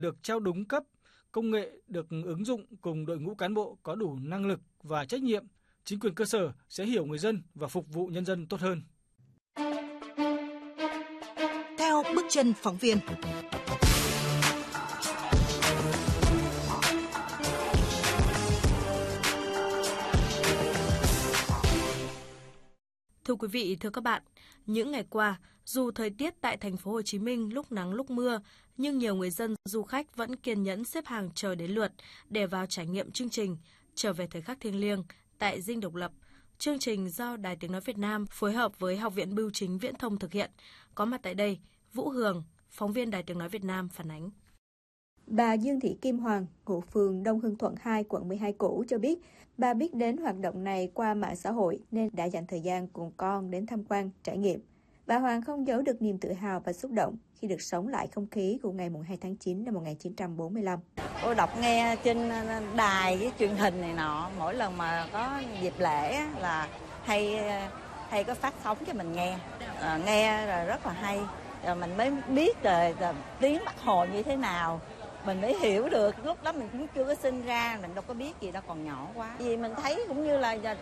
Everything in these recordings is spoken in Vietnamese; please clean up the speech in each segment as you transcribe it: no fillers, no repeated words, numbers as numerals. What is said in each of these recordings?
được trao đúng cấp, công nghệ được ứng dụng cùng đội ngũ cán bộ có đủ năng lực và trách nhiệm, chính quyền cơ sở sẽ hiểu người dân và phục vụ nhân dân tốt hơn. Theo bước chân phóng viên. Thưa quý vị, thưa các bạn, những ngày qua, dù thời tiết tại thành phố Hồ Chí Minh lúc nắng lúc mưa, nhưng nhiều người dân, du khách vẫn kiên nhẫn xếp hàng chờ đến lượt để vào trải nghiệm chương trình Trở về thời khắc thiêng liêng tại Dinh Độc Lập. Chương trình do Đài Tiếng nói Việt Nam phối hợp với Học viện Bưu chính Viễn thông thực hiện. Có mặt tại đây, Vũ Hường, phóng viên Đài Tiếng nói Việt Nam phản ánh. Bà Dương Thị Kim Hoàng, ngụ phường Đông Hưng Thuận 2, quận 12 cũ cho biết, bà biết đến hoạt động này qua mạng xã hội nên đã dành thời gian cùng con đến tham quan, trải nghiệm. Bà Hoàng không giấu được niềm tự hào và xúc động khi được sống lại không khí của ngày 2 tháng 9 năm 1945. Tôi đọc nghe trên đài với truyền hình này nọ, mỗi lần mà có dịp lễ là hay có phát sóng cho mình nghe. Nghe là rất là hay, rồi mình mới biết rồi tiếng Bác Hồ như thế nào. Mình mới hiểu được, lúc đó mình cũng chưa có sinh ra, mình đâu có biết gì đâu, còn nhỏ quá. Vì mình thấy cũng như là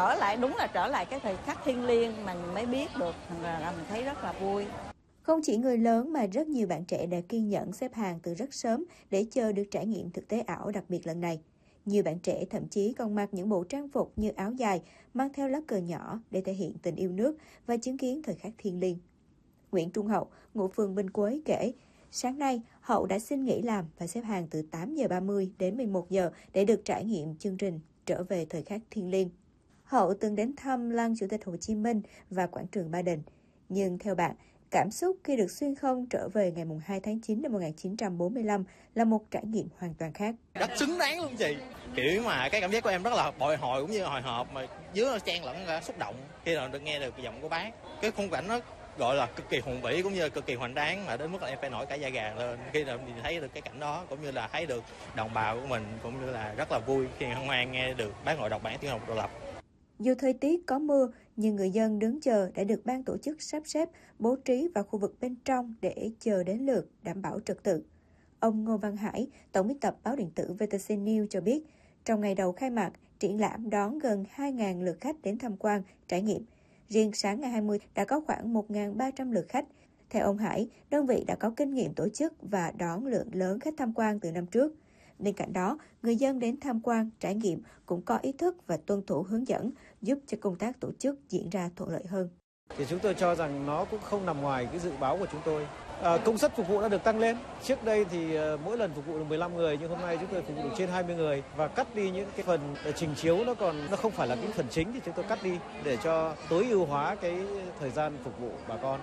trở lại cái thời khắc thiêng liêng mình mới biết được, là mình thấy rất là vui. Không chỉ người lớn mà rất nhiều bạn trẻ đã kiên nhẫn xếp hàng từ rất sớm để chờ được trải nghiệm thực tế ảo đặc biệt lần này. Nhiều bạn trẻ thậm chí còn mặc những bộ trang phục như áo dài, mang theo lá cờ nhỏ để thể hiện tình yêu nước và chứng kiến thời khắc thiêng liêng. Nguyễn Trung Hậu, ngụ phường Bình Quế kể, sáng nay, Hậu đã xin nghỉ làm và xếp hàng từ 8 giờ 30 đến 11 giờ để được trải nghiệm chương trình Trở về thời khắc thiêng liêng. Hậu từng đến thăm Lăng Chủ tịch Hồ Chí Minh và quảng trường Ba Đình. Nhưng theo bạn, cảm xúc khi được xuyên không trở về ngày 2 tháng 9 năm 1945 là một trải nghiệm hoàn toàn khác. Rất xứng đáng luôn chị. Kiểu mà cái cảm giác của em rất là bồi hồi cũng như hồi hộp mà dưới nó chen lẫn ra xúc động khi nào được nghe được giọng của bác. Cái khung cảnh nó gọi là cực kỳ hùng vĩ cũng như cực kỳ hoành tráng mà đến mức là em phải nổi cả da gà lên khi nào nhìn thấy được cái cảnh đó, cũng như là thấy được đồng bào của mình, cũng như là rất là vui khi hân hoan nghe được bác ngồi đọc bản tuyên ngôn độc lập. Dù thời tiết có mưa, nhưng người dân đứng chờ đã được ban tổ chức sắp xếp bố trí vào khu vực bên trong để chờ đến lượt đảm bảo trật tự. Ông Ngô Văn Hải, tổng biên tập báo điện tử VTC News cho biết, trong ngày đầu khai mạc, triển lãm đón gần 2.000 lượt khách đến tham quan, trải nghiệm. Riêng sáng ngày 20 đã có khoảng 1.300 lượt khách. Theo ông Hải, đơn vị đã có kinh nghiệm tổ chức và đón lượng lớn khách tham quan từ năm trước. Bên cạnh đó, người dân đến tham quan, trải nghiệm cũng có ý thức và tuân thủ hướng dẫn, giúp cho công tác tổ chức diễn ra thuận lợi hơn. Thì chúng tôi cho rằng nó cũng không nằm ngoài cái dự báo của chúng tôi. Công suất phục vụ đã được tăng lên. Trước đây thì mỗi lần phục vụ được 15 người, nhưng hôm nay chúng tôi phục vụ được trên 20 người và cắt đi những cái phần trình chiếu nó không phải là cái phần chính thì chúng tôi cắt đi để cho tối ưu hóa cái thời gian phục vụ bà con.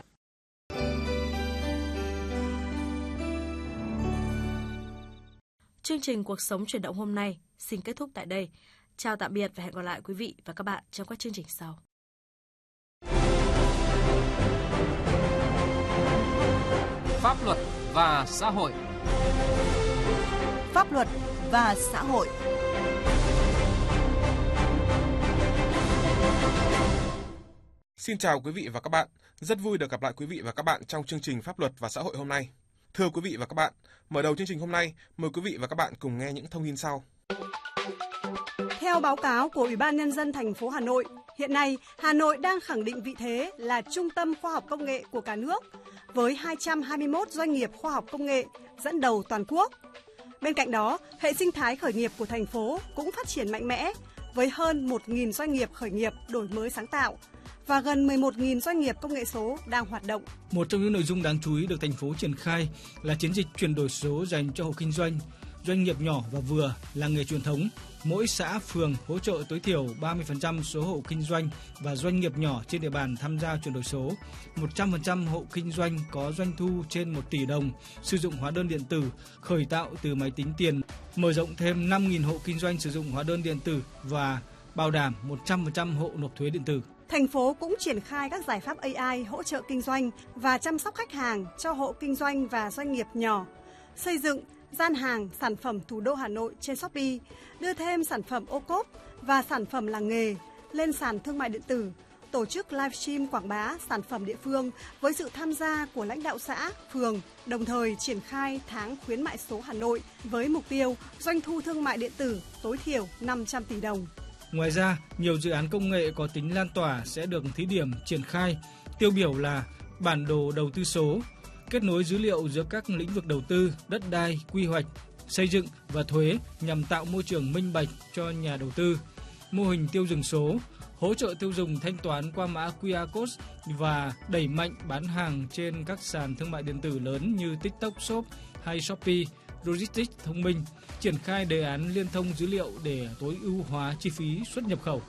Chương trình Cuộc sống chuyển động hôm nay xin kết thúc tại đây. Chào tạm biệt và hẹn gặp lại quý vị và các bạn trong các chương trình sau. Pháp luật và xã hội. Pháp luật và xã hội. Xin chào quý vị và các bạn. Rất vui được gặp lại quý vị và các bạn trong chương trình Pháp luật và xã hội hôm nay. Thưa quý vị và các bạn, mở đầu chương trình hôm nay, mời quý vị và các bạn cùng nghe những thông tin sau. Theo báo cáo của Ủy ban Nhân dân thành phố Hà Nội, hiện nay Hà Nội đang khẳng định vị thế là trung tâm khoa học công nghệ của cả nước, với 221 doanh nghiệp khoa học công nghệ dẫn đầu toàn quốc. Bên cạnh đó, hệ sinh thái khởi nghiệp của thành phố cũng phát triển mạnh mẽ, với hơn 1.000 doanh nghiệp khởi nghiệp đổi mới sáng tạo và gần 11.000 doanh nghiệp công nghệ số đang hoạt động. Một trong những nội dung đáng chú ý được thành phố triển khai là chiến dịch chuyển đổi số dành cho hộ kinh doanh, doanh nghiệp nhỏ và vừa, làng nghề truyền thống. Mỗi xã, phường hỗ trợ tối thiểu 30% số hộ kinh doanh và doanh nghiệp nhỏ trên địa bàn tham gia chuyển đổi số. 100% hộ kinh doanh có doanh thu trên 1 tỷ đồng, sử dụng hóa đơn điện tử, khởi tạo từ máy tính tiền. Mở rộng thêm 5.000 hộ kinh doanh sử dụng hóa đơn điện tử và bảo đảm 100% hộ nộp thuế điện tử. Thành phố cũng triển khai các giải pháp AI hỗ trợ kinh doanh và chăm sóc khách hàng cho hộ kinh doanh và doanh nghiệp nhỏ, xây dựng gian hàng sản phẩm thủ đô Hà Nội trên Shopee, đưa thêm sản phẩm ô cốp và sản phẩm làng nghề lên sàn thương mại điện tử, tổ chức livestream quảng bá sản phẩm địa phương với sự tham gia của lãnh đạo xã, phường, đồng thời triển khai tháng khuyến mại số Hà Nội với mục tiêu doanh thu thương mại điện tử tối thiểu 500 tỷ đồng. Ngoài ra, nhiều dự án công nghệ có tính lan tỏa sẽ được thí điểm triển khai, tiêu biểu là bản đồ đầu tư số, kết nối dữ liệu giữa các lĩnh vực đầu tư, đất đai, quy hoạch, xây dựng và thuế nhằm tạo môi trường minh bạch cho nhà đầu tư, mô hình tiêu dùng số, hỗ trợ tiêu dùng thanh toán qua mã QR code và đẩy mạnh bán hàng trên các sàn thương mại điện tử lớn như TikTok Shop hay Shopee, Logistics thông minh, triển khai đề án liên thông dữ liệu để tối ưu hóa chi phí xuất nhập khẩu.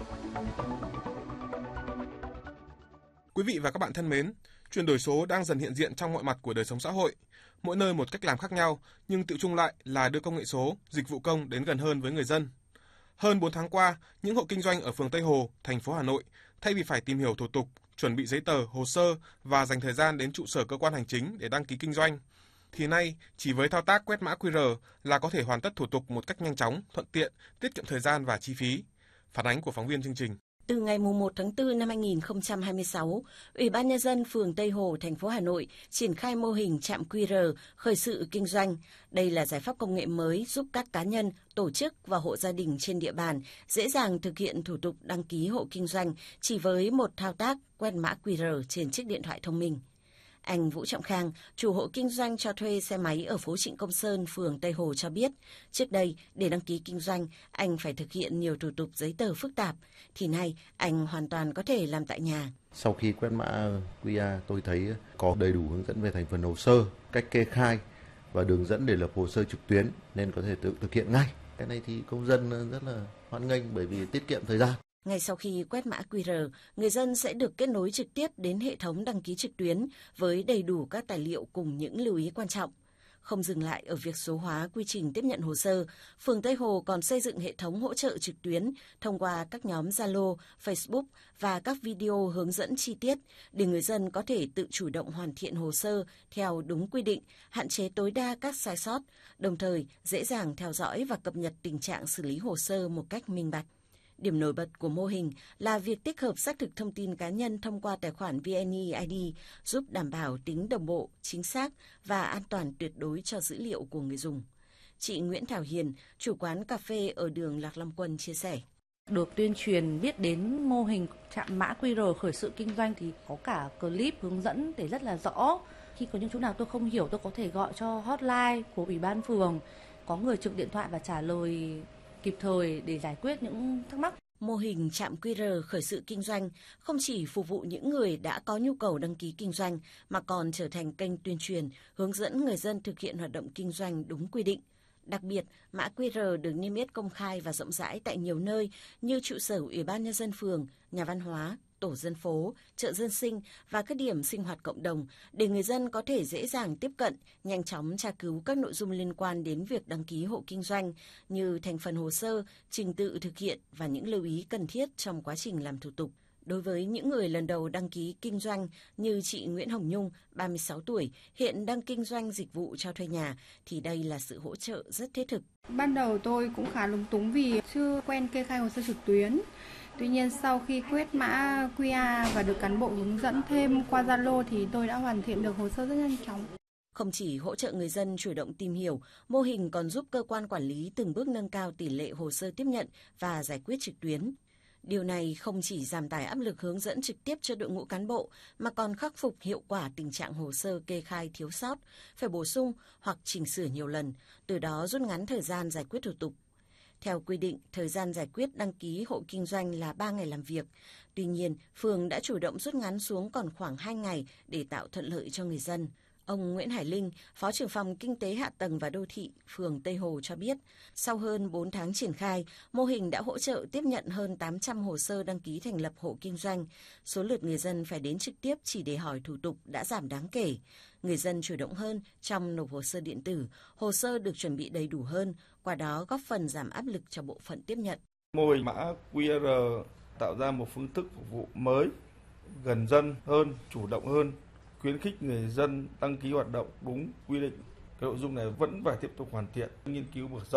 Quý vị và các bạn thân mến, chuyển đổi số đang dần hiện diện trong mọi mặt của đời sống xã hội, mỗi nơi một cách làm khác nhau, nhưng tự chung lại là đưa công nghệ số, dịch vụ công đến gần hơn với người dân. Hơn 4 tháng qua, những hộ kinh doanh ở phường Tây Hồ, thành phố Hà Nội, thay vì phải tìm hiểu thủ tục, chuẩn bị giấy tờ, hồ sơ và dành thời gian đến trụ sở cơ quan hành chính để đăng ký kinh doanh, thì nay chỉ với thao tác quét mã QR là có thể hoàn tất thủ tục một cách nhanh chóng, thuận tiện, tiết kiệm thời gian và chi phí. Phản ánh của phóng viên chương trình. Từ ngày 1 tháng 4 năm 2026, Ủy ban Nhân dân phường Tây Hồ, thành phố Hà Nội triển khai mô hình trạm QR khởi sự kinh doanh. Đây là giải pháp công nghệ mới giúp các cá nhân, tổ chức và hộ gia đình trên địa bàn dễ dàng thực hiện thủ tục đăng ký hộ kinh doanh chỉ với một thao tác quét mã QR trên chiếc điện thoại thông minh. Anh Vũ Trọng Khang, chủ hộ kinh doanh cho thuê xe máy ở phố Trịnh Công Sơn, phường Tây Hồ cho biết, trước đây để đăng ký kinh doanh, anh phải thực hiện nhiều thủ tục giấy tờ phức tạp, thì nay anh hoàn toàn có thể làm tại nhà. Sau khi quét mã QR, tôi thấy có đầy đủ hướng dẫn về thành phần hồ sơ, cách kê khai và đường dẫn để lập hồ sơ trực tuyến nên có thể tự thực hiện ngay. Cái này thì công dân rất là hoan nghênh bởi vì tiết kiệm thời gian. Ngay sau khi quét mã QR, người dân sẽ được kết nối trực tiếp đến hệ thống đăng ký trực tuyến với đầy đủ các tài liệu cùng những lưu ý quan trọng. Không dừng lại ở việc số hóa quy trình tiếp nhận hồ sơ, phường Tây Hồ còn xây dựng hệ thống hỗ trợ trực tuyến thông qua các nhóm Zalo, Facebook và các video hướng dẫn chi tiết để người dân có thể tự chủ động hoàn thiện hồ sơ theo đúng quy định, hạn chế tối đa các sai sót, đồng thời dễ dàng theo dõi và cập nhật tình trạng xử lý hồ sơ một cách minh bạch. Điểm nổi bật của mô hình là việc tích hợp xác thực thông tin cá nhân thông qua tài khoản VNeID giúp đảm bảo tính đồng bộ, chính xác và an toàn tuyệt đối cho dữ liệu của người dùng. Chị Nguyễn Thảo Hiền, chủ quán cà phê ở đường Lạc Long Quân chia sẻ. Được tuyên truyền biết đến mô hình trạm mã QR khởi sự kinh doanh thì có cả clip hướng dẫn để rất là rõ. Khi có những chỗ nào tôi không hiểu tôi có thể gọi cho hotline của Ủy ban phường, có người trực điện thoại và trả lời kịp thời để giải quyết những thắc mắc. Mô hình trạm QR khởi sự kinh doanh không chỉ phục vụ những người đã có nhu cầu đăng ký kinh doanh mà còn trở thành kênh tuyên truyền, hướng dẫn người dân thực hiện hoạt động kinh doanh đúng quy định. Đặc biệt, mã QR được niêm yết công khai và rộng rãi tại nhiều nơi như trụ sở Ủy ban Nhân dân phường, nhà văn hóa, tổ dân phố, chợ dân sinh và các điểm sinh hoạt cộng đồng để người dân có thể dễ dàng tiếp cận, nhanh chóng tra cứu các nội dung liên quan đến việc đăng ký hộ kinh doanh như thành phần hồ sơ, trình tự thực hiện và những lưu ý cần thiết trong quá trình làm thủ tục. Đối với những người lần đầu đăng ký kinh doanh như chị Nguyễn Hồng Nhung, 36 tuổi, hiện đang kinh doanh dịch vụ cho thuê nhà, thì đây là sự hỗ trợ rất thiết thực. Ban đầu tôi cũng khá lúng túng vì chưa quen kê khai hồ sơ trực tuyến. Tuy nhiên sau khi quét mã QR và được cán bộ hướng dẫn thêm qua Zalo thì tôi đã hoàn thiện được hồ sơ rất nhanh chóng. Không chỉ hỗ trợ người dân chủ động tìm hiểu, mô hình còn giúp cơ quan quản lý từng bước nâng cao tỷ lệ hồ sơ tiếp nhận và giải quyết trực tuyến. Điều này không chỉ giảm tải áp lực hướng dẫn trực tiếp cho đội ngũ cán bộ, mà còn khắc phục hiệu quả tình trạng hồ sơ kê khai thiếu sót, phải bổ sung hoặc chỉnh sửa nhiều lần, từ đó rút ngắn thời gian giải quyết thủ tục. Theo quy định, thời gian giải quyết đăng ký hộ kinh doanh là 3 ngày làm việc. Tuy nhiên, phường đã chủ động rút ngắn xuống còn khoảng 2 ngày để tạo thuận lợi cho người dân. Ông Nguyễn Hải Linh, Phó trưởng phòng Kinh tế Hạ tầng và Đô thị, phường Tây Hồ cho biết, sau hơn 4 tháng triển khai, mô hình đã hỗ trợ tiếp nhận hơn 800 hồ sơ đăng ký thành lập hộ kinh doanh. Số lượt người dân phải đến trực tiếp chỉ để hỏi thủ tục đã giảm đáng kể. Người dân chủ động hơn trong nộp hồ sơ điện tử, hồ sơ được chuẩn bị đầy đủ hơn, qua đó góp phần giảm áp lực cho bộ phận tiếp nhận. Mô hình mã QR tạo ra một phương thức phục vụ mới, gần dân hơn, chủ động hơn, khuyến khích người dân đăng ký hoạt động đúng quy định. Cái nội dung này vẫn phải tiếp tục hoàn thiện, nghiên cứu mở rộng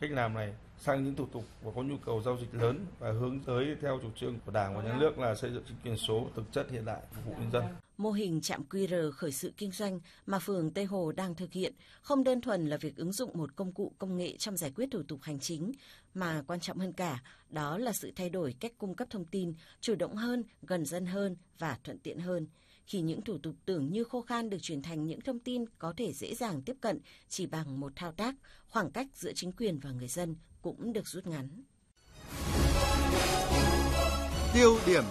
cách làm này sang những thủ tục và có nhu cầu giao dịch lớn và hướng tới theo chủ trương của Đảng và Nhà nước là xây dựng chính quyền số thực chất hiện đại phục vụ nhân dân. Mô hình trạm QR khởi sự kinh doanh mà phường Tây Hồ đang thực hiện không đơn thuần là việc ứng dụng một công cụ công nghệ trong giải quyết thủ tục hành chính, mà quan trọng hơn cả đó là sự thay đổi cách cung cấp thông tin, chủ động hơn, gần dân hơn và thuận tiện hơn. Khi những thủ tục tưởng như khô khan được chuyển thành những thông tin có thể dễ dàng tiếp cận chỉ bằng một thao tác, khoảng cách giữa chính quyền và người dân cũng được rút ngắn. Tiêu điểm.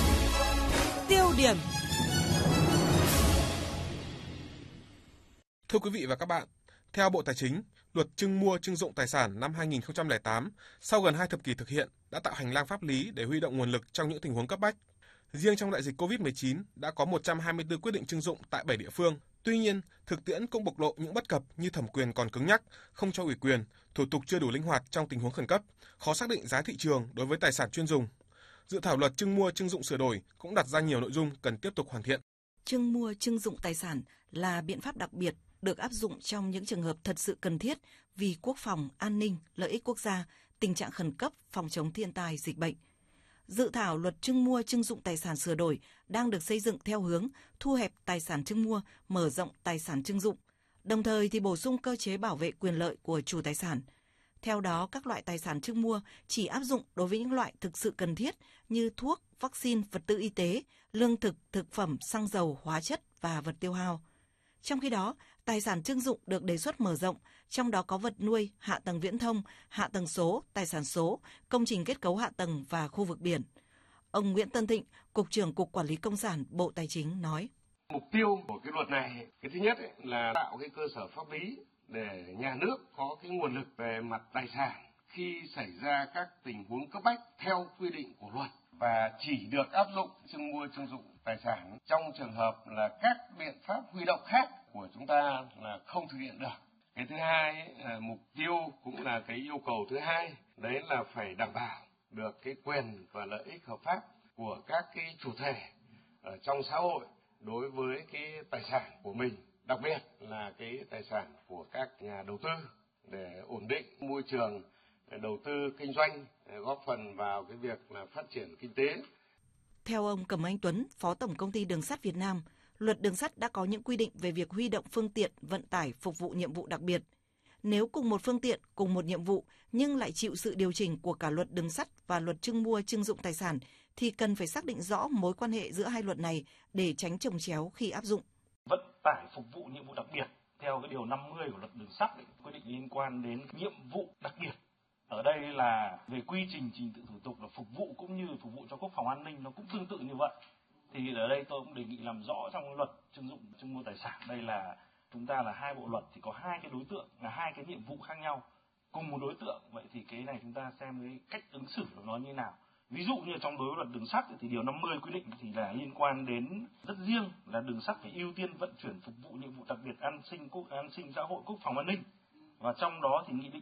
Thưa quý vị và các bạn, theo Bộ Tài chính, Luật trưng mua trưng dụng tài sản năm 2008, sau gần 2 thập kỷ thực hiện, đã tạo hành lang pháp lý để huy động nguồn lực trong những tình huống cấp bách. Riêng trong đại dịch COVID-19 đã có 124 quyết định trưng dụng tại 7 địa phương. Tuy nhiên, thực tiễn cũng bộc lộ những bất cập như thẩm quyền còn cứng nhắc, không cho ủy quyền, thủ tục chưa đủ linh hoạt trong tình huống khẩn cấp, khó xác định giá thị trường đối với tài sản chuyên dùng. Dự thảo luật trưng mua trưng dụng sửa đổi cũng đặt ra nhiều nội dung cần tiếp tục hoàn thiện. Trưng mua trưng dụng tài sản là biện pháp đặc biệt được áp dụng trong những trường hợp thật sự cần thiết vì quốc phòng, an ninh, lợi ích quốc gia, tình trạng khẩn cấp, phòng chống thiên tai, dịch bệnh. Dự thảo luật trưng mua trưng dụng tài sản sửa đổi đang được xây dựng theo hướng thu hẹp tài sản trưng mua, mở rộng tài sản trưng dụng, đồng thời thì bổ sung cơ chế bảo vệ quyền lợi của chủ tài sản. Theo đó, các loại tài sản trưng mua chỉ áp dụng đối với những loại thực sự cần thiết như thuốc, vaccine, vật tư y tế, lương thực, thực phẩm, xăng dầu, hóa chất và vật tiêu hao. Trong khi đó, tài sản trưng dụng được đề xuất mở rộng, trong đó có vật nuôi, hạ tầng viễn thông, hạ tầng số, tài sản số, công trình kết cấu hạ tầng và khu vực biển. Ông Nguyễn Tân Thịnh, Cục trưởng Cục Quản lý Công sản, Bộ Tài chính nói. Mục tiêu của cái luật này, cái thứ nhất là tạo cái cơ sở pháp lý để nhà nước có cái nguồn lực về mặt tài sản khi xảy ra các tình huống cấp bách theo quy định của luật, và chỉ được áp dụng trưng mua trưng dụng tài sản trong trường hợp là các biện pháp huy động khác của chúng ta là không thực hiện được. Cái thứ hai, mục tiêu cũng là cái yêu cầu thứ hai, đấy là phải đảm bảo được cái quyền và lợi ích hợp pháp của các cái chủ thể ở trong xã hội đối với cái tài sản của mình, đặc biệt là cái tài sản của các nhà đầu tư để ổn định môi trường đầu tư kinh doanh, góp phần vào cái việc là phát triển kinh tế. Theo ông Cẩm Anh Tuấn, Phó Tổng Công ty Đường sắt Việt Nam, Luật Đường sắt đã có những quy định về việc huy động phương tiện vận tải phục vụ nhiệm vụ đặc biệt. Nếu cùng một phương tiện, cùng một nhiệm vụ nhưng lại chịu sự điều chỉnh của cả Luật Đường sắt và Luật trưng mua trưng dụng tài sản thì cần phải xác định rõ mối quan hệ giữa hai luật này để tránh chồng chéo khi áp dụng. Vận tải phục vụ nhiệm vụ đặc biệt theo cái điều 50 của Luật Đường sắt quy định liên quan đến nhiệm vụ đặc biệt. Ở đây là về quy trình trình tự thủ tục là phục vụ cũng như phục vụ cho quốc phòng an ninh, nó cũng tương tự như vậy. Thì ở đây tôi cũng đề nghị làm rõ trong luật trưng dụng trưng mua tài sản, đây là chúng ta là hai bộ luật thì có hai cái đối tượng, là hai cái nhiệm vụ khác nhau, cùng một đối tượng. Vậy thì cái này chúng ta xem cái cách ứng xử của nó như nào. Ví dụ như trong đối với luật đường sắt thì điều 50 quy định thì là liên quan đến rất riêng là đường sắt phải ưu tiên vận chuyển phục vụ nhiệm vụ đặc biệt an sinh xã hội, quốc phòng an ninh. Và trong đó thì nghị định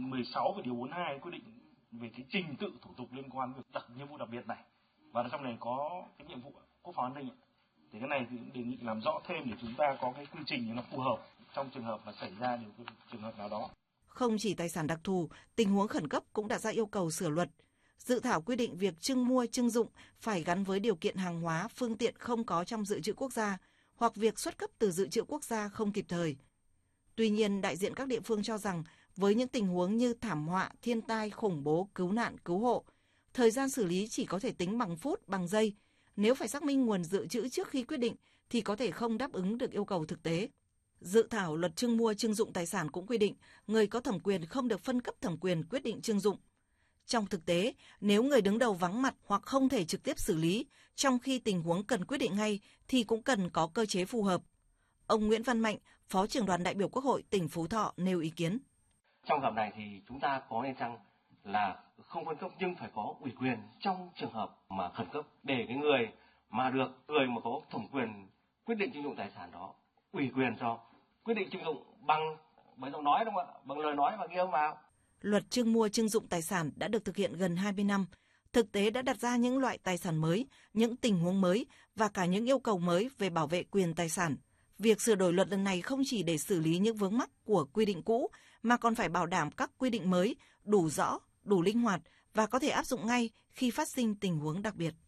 16 về điều 42 quy định về cái trình tự thủ tục liên quan đến việc nhiệm vụ đặc biệt này. Và trong này có cái nhiệm vụ quốc phòng an ninh. Thì cái này thì đề nghị làm rõ thêm để chúng ta có cái quy trình nó phù hợp trong trường hợp mà xảy ra trường hợp nào đó. Không chỉ tài sản đặc thù, tình huống khẩn cấp cũng đặt ra yêu cầu sửa luật. Dự thảo quy định việc trưng mua trưng dụng phải gắn với điều kiện hàng hóa, phương tiện không có trong dự trữ quốc gia hoặc việc xuất cấp từ dự trữ quốc gia không kịp thời. Tuy nhiên, đại diện các địa phương cho rằng với những tình huống như thảm họa, thiên tai, khủng bố, cứu nạn, cứu hộ, thời gian xử lý chỉ có thể tính bằng phút, bằng giây. Nếu phải xác minh nguồn dự trữ trước khi quyết định thì có thể không đáp ứng được yêu cầu thực tế. Dự thảo luật trưng mua trưng dụng tài sản cũng quy định người có thẩm quyền không được phân cấp thẩm quyền quyết định trưng dụng. Trong thực tế, nếu người đứng đầu vắng mặt hoặc không thể trực tiếp xử lý, trong khi tình huống cần quyết định ngay thì cũng cần có cơ chế phù hợp. Ông Nguyễn Văn Mạnh, Phó trưởng đoàn đại biểu Quốc hội tỉnh Phú Thọ nêu ý kiến. Trong trường hợp này thì chúng ta có nên chăng là không phân cấp nhưng phải có ủy quyền trong trường hợp mà khẩn cấp để cái người mà có thẩm quyền quyết định trưng dụng tài sản đó ủy quyền cho quyết định trưng dụng bằng giọng nói, đúng không ạ? Bằng lời nói và ghi âm vào. Luật trưng mua trưng dụng tài sản đã được thực hiện gần 20 năm. Thực tế đã đặt ra những loại tài sản mới, những tình huống mới và cả những yêu cầu mới về bảo vệ quyền tài sản. Việc sửa đổi luật lần này không chỉ để xử lý những vướng mắc của quy định cũ mà còn phải bảo đảm các quy định mới đủ rõ, đủ linh hoạt và có thể áp dụng ngay khi phát sinh tình huống đặc biệt.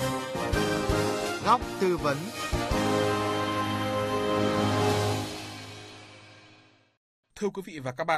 Góc tư vấn. Thưa quý vị và các bạn,